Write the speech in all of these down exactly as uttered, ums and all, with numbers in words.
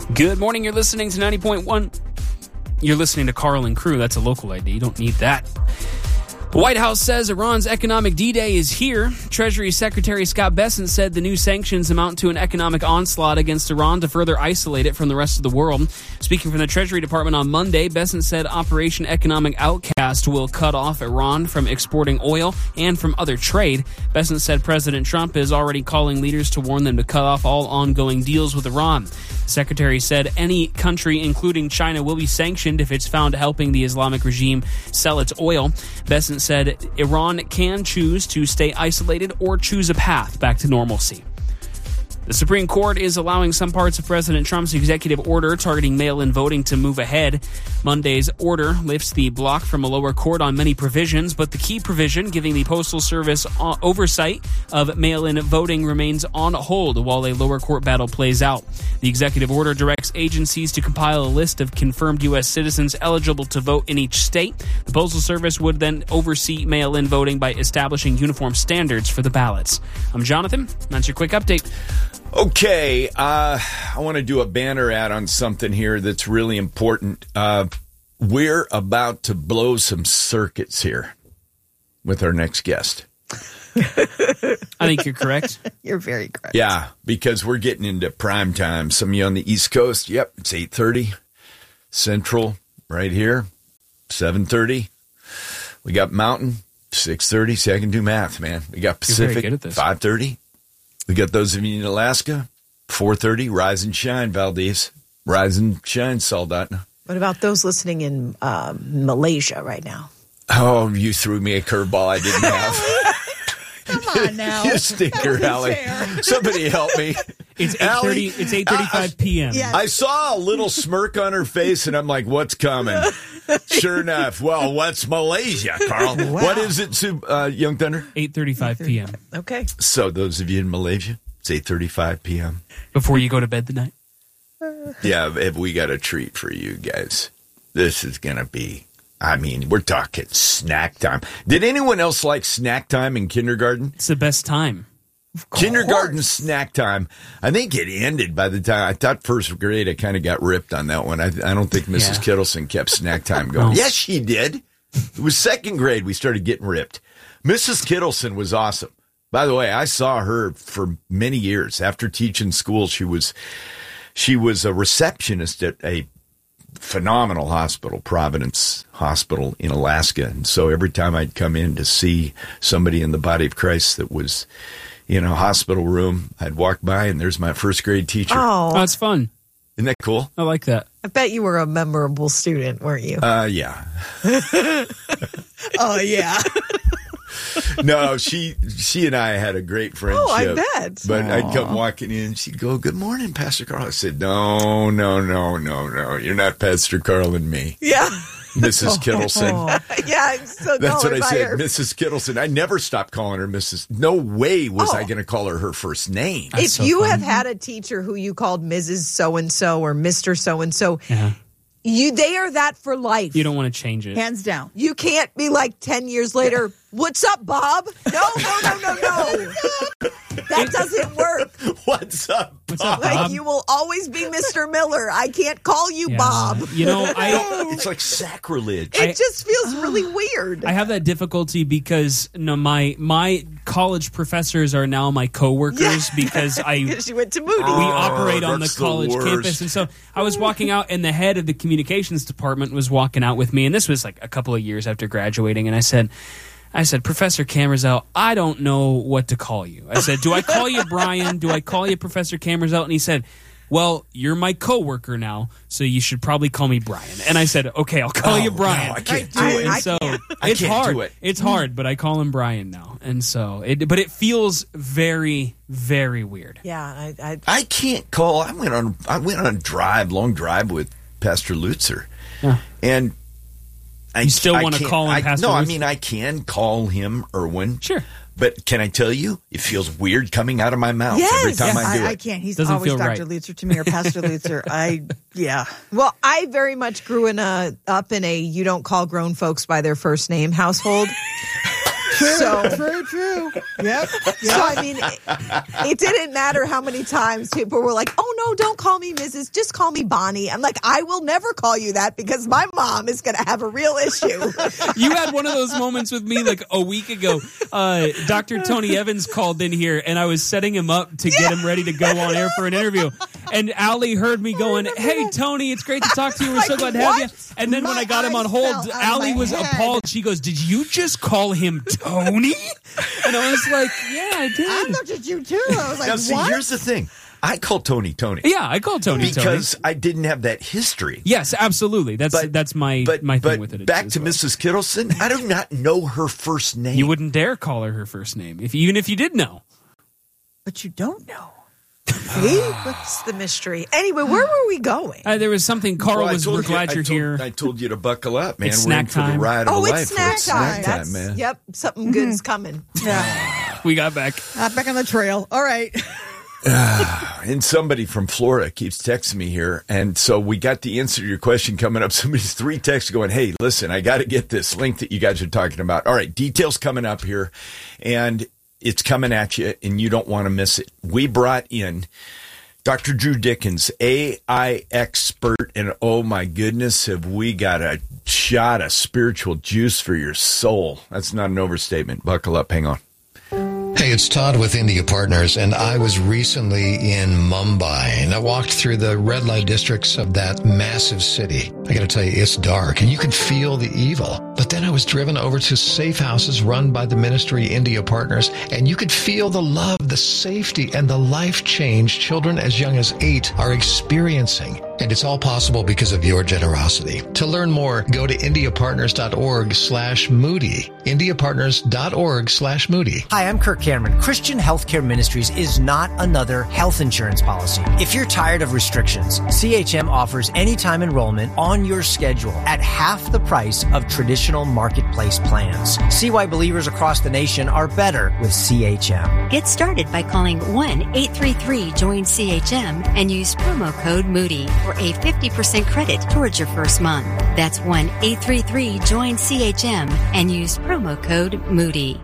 Good morning. You're listening to ninety point one. You're listening to Carl and Crew. That's a local I D. You don't need that. The White House says Iran's economic D-Day is here. Treasury Secretary Scott Bessent said the new sanctions amount to an economic onslaught against Iran to further isolate it from the rest of the world. Speaking from the Treasury Department on Monday, Bessent said Operation Economic Outcast will cut off Iran from exporting oil and from other trade. Bessent said President Trump is already calling leaders to warn them to cut off all ongoing deals with Iran. The Secretary said any country, including China, will be sanctioned if it's found helping the Islamic regime sell its oil. Bessent said Iran can choose to stay isolated or choose a path back to normalcy. The Supreme Court is allowing some parts of President Trump's executive order targeting mail-in voting to move ahead. Monday's order lifts the block from a lower court on many provisions, but the key provision giving the Postal Service oversight of mail-in voting remains on hold while a lower court battle plays out. The executive order directs agencies to compile a list of confirmed U S citizens eligible to vote in each state. The Postal Service would then oversee mail-in voting by establishing uniform standards for the ballots. I'm Jonathan. That's your quick update. Okay, uh, I want to do a banner ad on something here that's really important. Uh, we're about to blow some circuits here with our next guest. I think you're correct. You're very correct. Yeah, because we're getting into prime time. Some of you on the East Coast, yep, it's eight thirty. Central, right here, seven thirty. We got Mountain, six thirty. See, I can do math, man. We got Pacific, five thirty. We got those of you in Alaska, four thirty, Rise and Shine, Valdez. Rise and Shine, Saldatna. What about those listening in uh, Malaysia right now? Oh, you threw me a curveball I didn't have. Come on now. You stinker, Allie. Somebody help me. It's eight thirty. It's eight thirty-five p.m. Yeah. I saw a little smirk on her face, and I'm like, what's coming? Sure enough. Well, what's Malaysia, Carl? Wow. What is it, uh, Young Thunder? eight thirty-five p.m. Okay. So those of you in Malaysia, it's eight thirty-five p.m. Before you go to bed tonight? Yeah, if we got a treat for you guys. This is going to be, I mean, we're talking snack time. Did anyone else like snack time in kindergarten? It's the best time. Kindergarten snack time. I think it ended by the time I thought first grade. I kind of got ripped on that one. I, I don't think Missus Yeah. Kittleson kept snack time going. Oh. Yes, she did. It was second grade we started getting ripped. Missus Kittleson was awesome. By the way, I saw her for many years after teaching school. She was she was a receptionist at a phenomenal hospital, Providence Hospital in Alaska. And so every time I'd come in to see somebody in the body of Christ that was in a hospital room, I'd walk by and there's my first grade teacher. Oh, Oh, that's fun. Isn't that cool? I like that. I bet you were a memorable student, weren't you? Uh, yeah. Oh, yeah. No, she she and I had a great friendship. Oh, I bet. But Aww. I'd come walking in, she'd go, "Good morning, Pastor Carl." I said, "No, no, no, no, no. You're not Pastor Carl and me." Yeah. Missus Kittleson. Yeah, I'm so That's what I said, her. Missus Kittleson. I never stopped calling her Missus No way was Oh. I going to call her her first name. That's If so you fun. have had a teacher who you called Missus So-and-so or Mister So-and-so, Yeah. you they are that for life. You don't want to change it. Hands down. You can't be like ten years later, "What's up, Bob?" No, no, no, no, no. That doesn't work. What's up? What's up, Like, Bob? you will always be Mister Miller. I can't call you Yeah. Bob. You know, I It's like sacrilege. It I- just feels really weird. I have that difficulty because no, my my college professors are now my coworkers Yeah. because I Because you went to Moody. we operate on the that's the college worst. campus. And so I was walking out, and the head of the communications department was walking out with me. And this was like a couple of years after graduating. And I said, I said, "Professor Camerzell, I don't know what to call you." I said, "Do I call you Brian? Do I call you Professor Camerzell?" And he said, "Well, you're my coworker now, so you should probably call me Brian." And I said, "Okay, I'll call Oh, you Brian." no, I can't do I- it. And I so can't. I it's can't hard. do it. It's hard, but I call him Brian now, and so it. But it feels very, very weird. Yeah, I, I, I can't call. I went on. I went on a drive, long drive with Pastor Lutzer, Yeah. and I You still I wanna can't- call him I, Pastor No, I Luther? mean I can call him Erwin. Sure. But can I tell you, it feels weird coming out of my mouth yes. every time yes, I do I, it. can't. He's Doesn't always feel Doctor right. Lutzer to me or Pastor Lutzer. I, yeah. Well, I very much grew in a up in a you don't call grown folks by their first name household. True, So- true, true. Yep. So, I mean, it, it didn't matter how many times people were like, oh, no, don't call me Missus Just call me Bonnie. I'm like, I will never call you that because my mom is going to have a real issue. You had one of those moments with me like a week ago. Uh, Doctor Tony Evans called in here, and I was setting him up to get him ready to go on air for an interview. And Allie heard me going, hey, Tony, it's great to talk to you. We're Like, so glad to have what? you. And then when My I got him on eyes hold, fell out of Allie my was head. appalled. She goes, did you just call him Tony? And I was like, yeah, I I did. looked at you too. I was like, Now, see, what? here's the thing. I call Tony Tony. Yeah, I called Tony Because Tony. I didn't have that history. Yes, absolutely. That's But- that's my But, my but thing with it. back as to well. Missus Kittleson, I do not know her first name. You wouldn't dare call her her first name, if even if you did know. But you don't know. See? What's the mystery? Anyway, where were we going? Uh, there was something. Carl Well, I was. told We're you- glad I you're told- here. I told you to buckle up, man. It's We're in snack for the time. ride of Oh, a it's life. snack It's time. snack That's, time, man. Yep, something good's coming. Yeah. We got back. Uh, back on the trail. All right. And somebody from Florida keeps texting me here. And so we got the answer to your question coming up. Somebody's three texts going, hey, listen, I got to get this link that you guys are talking about. All right, details coming up here. And it's coming at you, and you don't want to miss it. We brought in Doctor Drew Dickens, A I expert. And oh, my goodness, have we got a shot of spiritual juice for your soul. That's not an overstatement. Buckle up. Hang on. Hey, it's Todd with India Partners, and I was recently in Mumbai, and I walked through the red light districts of that massive city. I gotta tell you, it's dark, and you can feel the evil. But then I was driven over to safe houses run by the ministry India Partners, and you could feel the love, the safety, and the life change children as young as eight are experiencing. And it's all possible because of your generosity. To learn more, go to indiapartners.org slash moody. indiapartners.org slash moody. Hi, I'm Kirk Cameron. Christian Healthcare Ministries is not another health insurance policy. If you're tired of restrictions, C H M offers anytime enrollment on your schedule at half the price of traditional marketplace plans. See why believers across the nation are better with C H M. Get started by calling one eight three three join C H M and use promo code Moody for a fifty percent credit towards your first month. That's one eight three three join C H M and use promo code Moody.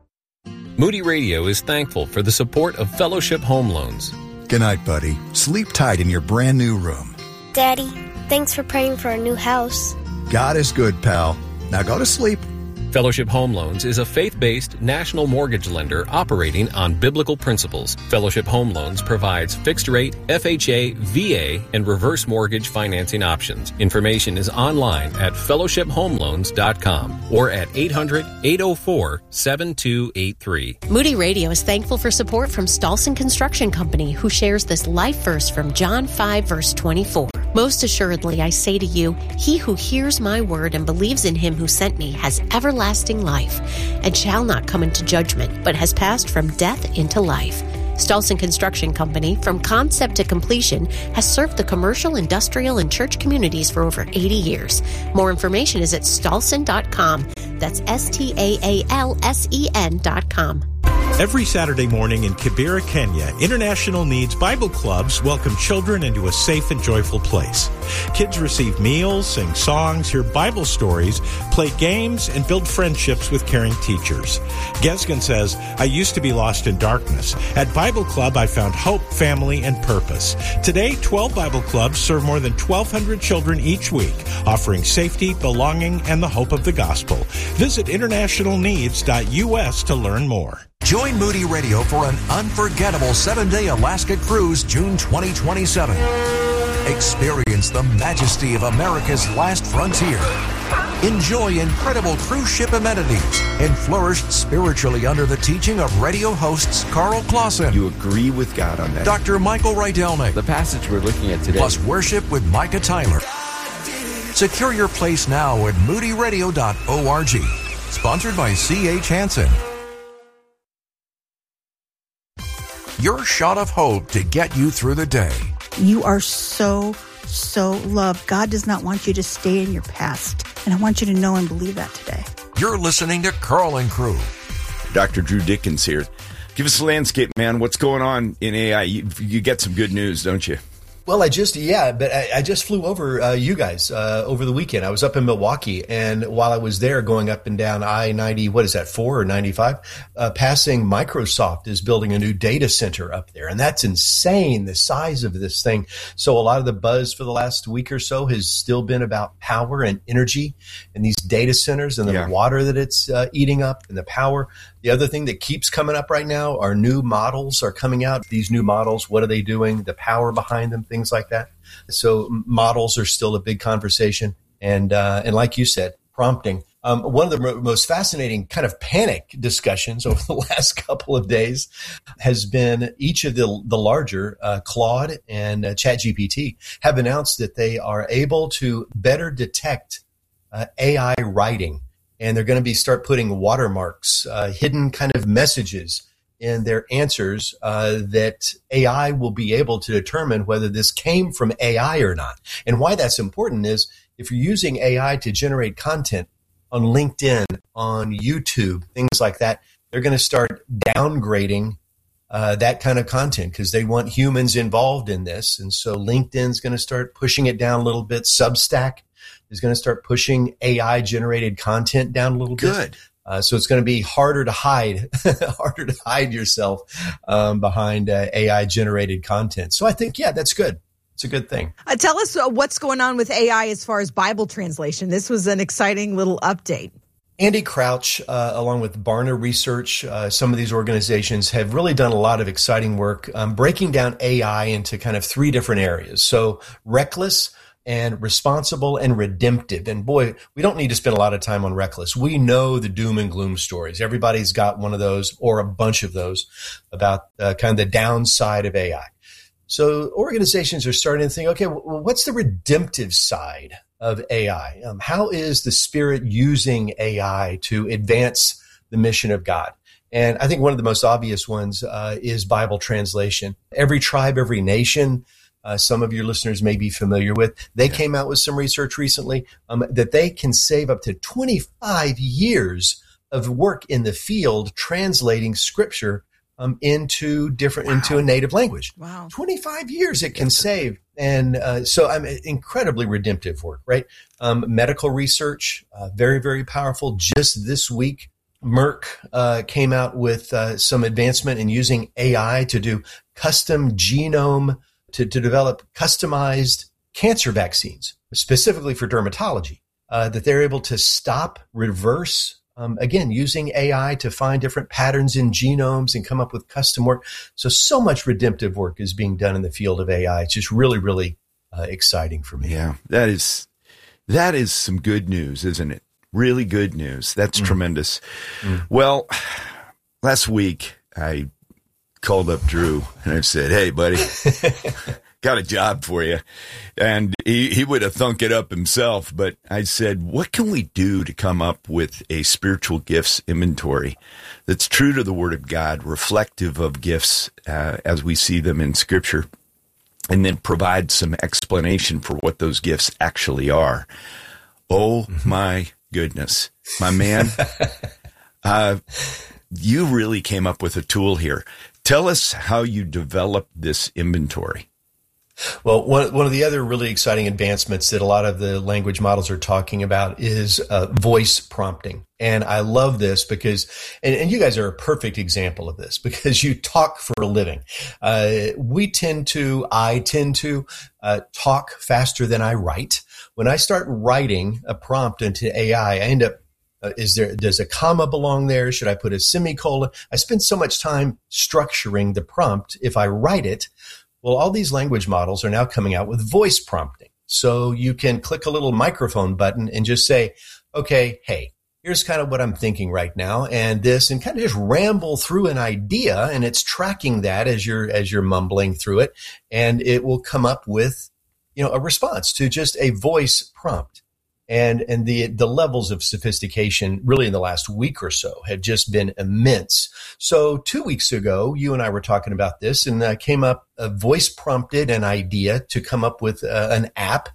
Moody Radio is thankful for the support of Fellowship Home Loans. Good night, buddy. Sleep tight in your brand new room. Daddy, thanks for praying for a new house. God is good, pal. Now go to sleep. Fellowship Home Loans is a faith-based national mortgage lender operating on biblical principles. Fellowship Home Loans provides fixed-rate, F H A, V A, and reverse mortgage financing options. Information is online at fellowship home loans dot com or at eight hundred, eight oh four, seven two eight three. Moody Radio is thankful for support from Stolson Construction Company, who shares this life verse from John five, verse twenty-four. Most assuredly, I say to you, he who hears my word and believes in him who sent me has everlasting life, and shall not come into judgment, but has passed from death into life. Stolson Construction Company, from concept to completion, has served the commercial, industrial, and church communities for over eighty years. More information is at stolson dot com. That's S T A A L S E N dot com. Every Saturday morning in Kibera, Kenya, International Needs Bible Clubs welcome children into a safe and joyful place. Kids receive meals, sing songs, hear Bible stories, play games, and build friendships with caring teachers. Gesgen says, I used to be lost in darkness. At Bible Club, I found hope, family, and purpose. Today, twelve Bible Clubs serve more than twelve hundred children each week, offering safety, belonging, and the hope of the gospel. Visit international needs dot U S to learn more. Join Moody Radio for an unforgettable seven-day Alaska cruise June twenty twenty-seven. Experience the majesty of America's last frontier. Enjoy incredible cruise ship amenities and flourish spiritually under the teaching of radio hosts Carl Clausen. You agree with God on that? Doctor Michael Rydelnik. The passage we're looking at today. Plus worship with Micah Tyler. Secure your place now at moody radio dot org. Sponsored by C H Hansen. Your shot of hope to get you through the day. You are so, so loved. God does not want you to stay in your past. And I want you to know and believe that today. You're listening to Carl and Crew. Doctor Drew Dickens here. Give us a landscape, man. What's going on in A I? You, you get some good news, don't you? Well, I just, yeah, but I, I just flew over uh, you guys uh, over the weekend. I was up in Milwaukee, and while I was there going up and down I ninety, what is that, four or ninety-five, uh, passing Microsoft is building a new data center up there. And that's insane, the size of this thing. So a lot of the buzz for the last week or so has still been about power and energy and these data centers and the yeah. water that it's uh, eating up and the power. The other thing that keeps coming up right now are new models are coming out. These new models, what are they doing? The power behind them, things like that. So models are still a big conversation. And uh, and like you said, prompting. Um, one of the mo- most fascinating kind of panic discussions over the last couple of days has been each of the the larger, uh, Claude and uh, ChatGPT, have announced that they are able to better detect uh, A I writing. And they're going to be start putting watermarks, uh, hidden kind of messages in their answers uh, that A I will be able to determine whether this came from A I or not. And why that's important is if you're using A I to generate content on LinkedIn, on YouTube, things like that, they're going to start downgrading uh, that kind of content because they want humans involved in this. And so LinkedIn's going to start pushing it down a little bit. Substack is going to start pushing A I-generated content down a little bit. Good. Uh, so it's going to be harder to hide, harder to hide yourself um, behind uh, A I-generated content. So I think, yeah, that's good. It's a good thing. Uh, tell us uh, what's going on with A I as far as Bible translation. This was an exciting little update. Andy Crouch, uh, along with Barna Research, uh, some of these organizations have really done a lot of exciting work um, breaking down A I into kind of three different areas. So reckless and responsible and redemptive. And boy, we don't need to spend a lot of time on reckless. We know the doom and gloom stories. Everybody's got one of those or a bunch of those about uh, kind of the downside of A I. So organizations are starting to think, okay, well, what's the redemptive side of A I? Um, how is the Spirit using A I to advance the mission of God? And I think one of the most obvious ones uh, is Bible translation. Every tribe, every nation, Uh, some of your listeners may be familiar with. They yeah. came out with some research recently um, that they can save up to twenty-five years of work in the field translating scripture um, into different wow. into a native language. Wow, twenty-five years it can save, and uh, so I mean, incredibly redemptive work, right? Um, medical research, uh, very very powerful. Just this week, Merck uh, came out with uh, some advancement in using A I to do custom genome. To, to develop customized cancer vaccines, specifically for dermatology, uh, that they're able to stop, reverse, um, again, using A I to find different patterns in genomes and come up with custom work. So, so much redemptive work is being done in the field of A I. It's just really, really uh, exciting for me. Yeah, that is, that is some good news, isn't it? Really good news. That's mm. tremendous. Mm. Well, last week, I called up Drew and I said, "Hey, buddy, got a job for you." And he, he would have thunk it up himself. But I said, what can we do to come up with a spiritual gifts inventory that's true to the Word of God, reflective of gifts uh, as we see them in Scripture, and then provide some explanation for what those gifts actually are? Oh, mm-hmm. my goodness, my man, uh, you really came up with a tool here. Tell us how you developed this inventory. Well, one, one of the other really exciting advancements that a lot of the language models are talking about is uh, voice prompting. And I love this because, and, and you guys are a perfect example of this because you talk for a living. Uh, we tend to, I tend to uh, talk faster than I write. When I start writing a prompt into A I, I end up Uh, is there, does a comma belong there? Should I put a semicolon? I spend so much time structuring the prompt. If I write it, well, all these language models are now coming out with voice prompting. So you can click a little microphone button and just say, okay, hey, here's kind of what I'm thinking right now and this, and kind of just ramble through an idea, and it's tracking that as you're, as you're mumbling through it, and it will come up with, you know, a response to just a voice prompt. And and the the levels of sophistication really in the last week or so have just been immense. So two weeks ago, you and I were talking about this, and I came up, uh, voice prompted an idea to come up with uh, an app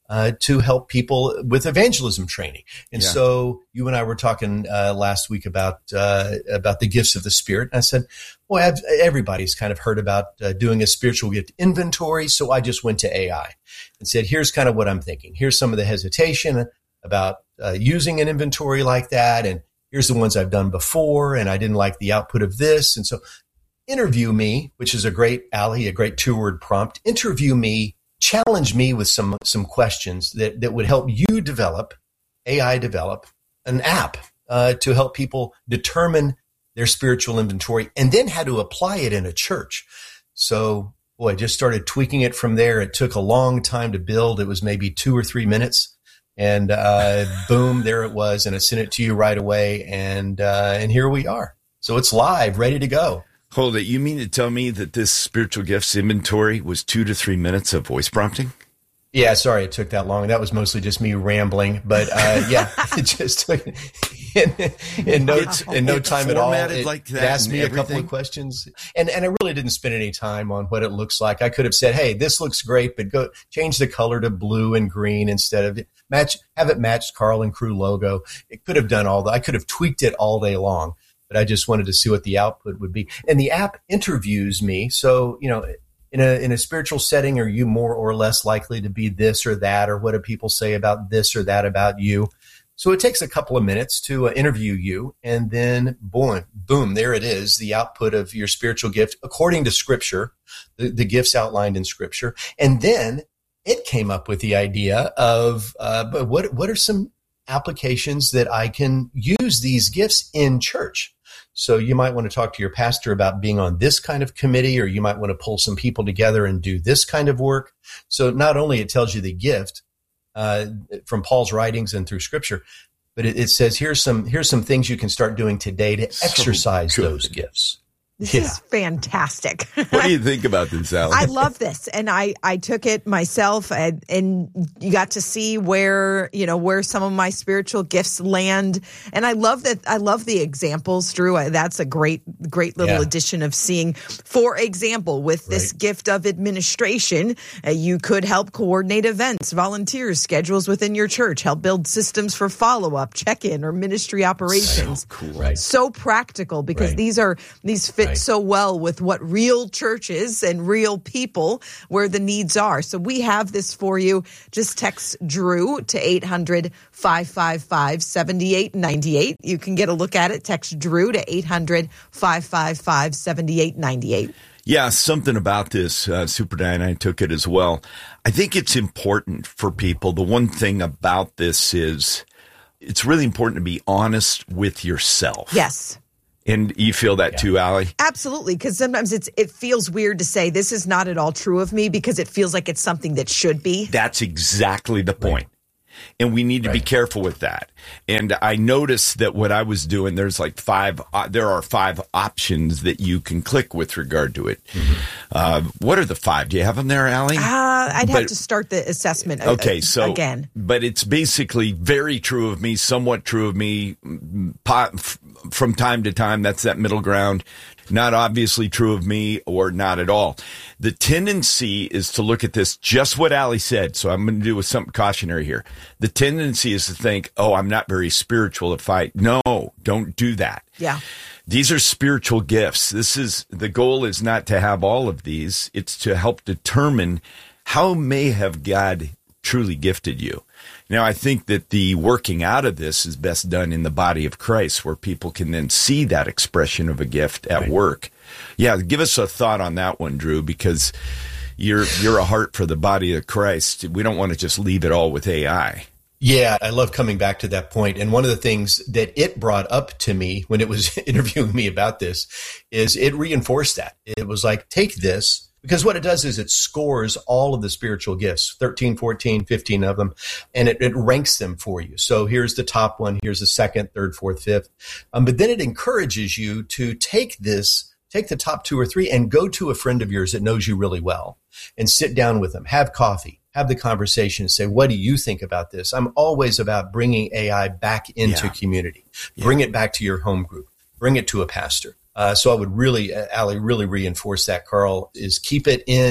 uh, to help people with evangelism training. And Yeah. so you and I were talking uh, last week about uh, about the gifts of the Spirit. And I said, well, I've, everybody's kind of heard about uh, doing a spiritual gift inventory. So I just went to A I and said, here's kind of what I'm thinking. Here's some of the hesitation about uh, using an inventory like that. And here's the ones I've done before. And I didn't like the output of this. And so interview me, which is a great, Allie, a great two-word prompt. Interview me. Challenge me with some some questions that, that would help you develop, A I develop, an app uh, to help people determine their spiritual inventory and then how to apply it in a church. So, boy, I just started tweaking it from there. It took a long time to build. It was maybe two or three minutes. And uh, boom, there it was. And I sent it to you right away. And uh, and here we are. So it's live, ready to go. Hold it. You mean to tell me that this spiritual gifts inventory was two to three minutes of voice prompting? Yeah, sorry it took that long. That was mostly just me rambling. But uh, yeah, it just took in, in no, in no time at all. It, like that it asked me everything. a couple of questions. And, and I really didn't spend any time on what it looks like. I could have said, hey, this looks great, but go change the color to blue and green instead of match, have it match Carl and Crew logo. It could have done all that. I could have tweaked it all day long. But I just wanted to see what the output would be. And the app interviews me. So, you know, in a in a spiritual setting, are you more or less likely to be this or that? Or what do people say about this or that about you? So it takes a couple of minutes to uh, interview you. And then, boom, boom, there it is, the output of your spiritual gift according to Scripture, the, the gifts outlined in Scripture. And then it came up with the idea of uh, but what what are some applications that I can use these gifts in church? So you might want to talk to your pastor about being on this kind of committee, or you might want to pull some people together and do this kind of work. So not only it tells you the gift uh, from Paul's writings and through Scripture, but it, it says here's some here's some things you can start doing today to exercise so those gifts. This yeah. is fantastic. What do you think about this, Allie? I love this, and I, I took it myself, and, and you got to see where you know where some of my spiritual gifts land, and I love that. I love the examples, Drew. That's a great great little Yeah. addition of seeing. For example, with this Right. gift of administration, uh, you could help coordinate events, volunteers, schedules within your church, help build systems for follow up, check in, or ministry operations. So cool. Right. So practical because Right. these are these fit Right. so well with what real churches and real people where the needs are. So we have this for you. Just text Drew to eight hundred, five five five, seven eight nine eight. You can get a look at it. Text Drew to eight hundred, five five five, seven eight nine eight. Yeah, something about this, uh, Super Diane, I took it as well. I think it's important for people. The one thing about this is it's really important to be honest with yourself. Yes. And you feel that Yeah. too, Allie? Absolutely, because sometimes it's it feels weird to say this is not at all true of me because it feels like it's something that should be. That's exactly the point. And we need to be Right. careful with that. And I noticed that what I was doing, there's like five, uh, there are five options that you can click with regard to it. Mm-hmm. Uh, what are the five? Do you have them there, Allie? Uh, I'd have But- to start the assessment a- Okay, a- so again. but it's basically very true of me, somewhat true of me, po- f- from time to time. That's that middle ground. Not obviously true of me or not at all. The tendency is to look at this just what Allie said. So I'm going to do with something cautionary here. The tendency is to think, "Oh, I'm not very spiritual if I." No, don't do that. Yeah. These are spiritual gifts. This is the goal is not to have all of these. It's to help determine how may have God truly gifted you. Now, I think that the working out of this is best done in the body of Christ, where people can then see that expression of a gift at Right. work. Yeah, give us a thought on that one, Drew, because you're you're a heart for the body of Christ. We don't want to just leave it all with A I. Yeah, I love coming back to that point. And one of the things that it brought up to me when it was interviewing me about this is it reinforced that. It was like, take this, because what it does is it scores all of the spiritual gifts, thirteen, fourteen, fifteen of them, and it, it ranks them for you. So here's the top one, here's the second, third, fourth, fifth. Um, but then it encourages you to take this, take the top two or three and go to a friend of yours that knows you really well and sit down with them, have coffee. Have the conversation and say, what do you think about this? I'm always about bringing A I back into Yeah. community. Yeah. Bring it back to your home group. Bring it to a pastor. Uh, so I would really, uh, Allie, really reinforce that, Carl, is keep it in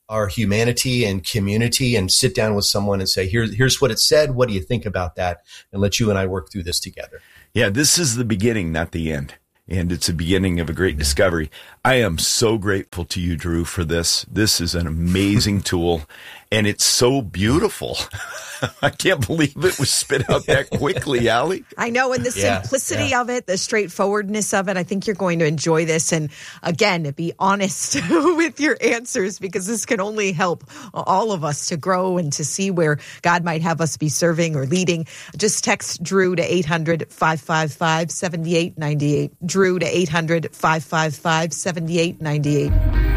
our humanity and community and sit down with someone and say, Here, here's what it said. What do you think about that? And let you and I work through this together. Yeah, this is the beginning, not the end. And it's a beginning of a great discovery. I am so grateful to you, Drew, for this. This is an amazing tool, and it's so beautiful. I can't believe it was spit out that quickly, Allie. I know, and the Yeah, simplicity yeah. of it, the straightforwardness of it, I think you're going to enjoy this. And again, be honest with your answers, because this can only help all of us to grow and to see where God might have us be serving or leading. Just text Drew to eight hundred, five five five, seven eight nine eight. Drew to eight hundred, five five five, seven eight nine eight.